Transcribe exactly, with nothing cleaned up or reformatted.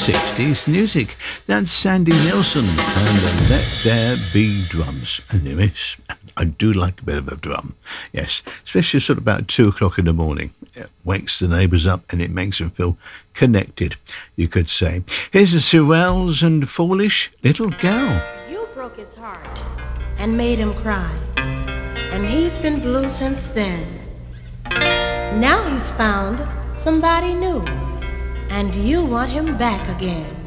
sixties music. That's Sandy Nelson and uh, Let There Be Drums. And there is. I do like a bit of a drum. Yes, especially sort of about two o'clock in the morning. It wakes the neighbours up and it makes them feel connected, you could say. Here's the Sirels and Foolish Little Gal. You broke his heart and made him cry, and he's been blue since then. Now he's found somebody new, and you want him back again.